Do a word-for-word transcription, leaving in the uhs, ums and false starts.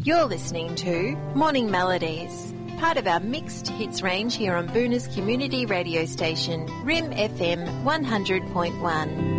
You're listening to Morning Melodies, part of our mixed hits range here on Boona's community radio station, R I M F M one hundred point one.